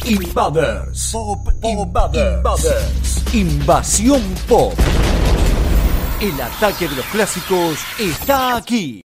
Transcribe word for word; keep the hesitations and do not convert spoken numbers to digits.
Invaders. Pop Invaders. Invaders. Invasión Pop. El ataque de los clásicos está aquí.